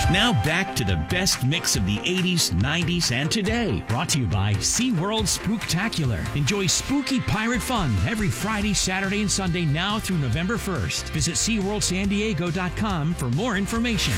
Now back to the best mix of the 80s, 90s, and today. Brought to you by SeaWorld Spooktacular. Enjoy spooky pirate fun every Friday, Saturday, and Sunday now through November 1st. Visit SeaWorldSanDiego.com for more information.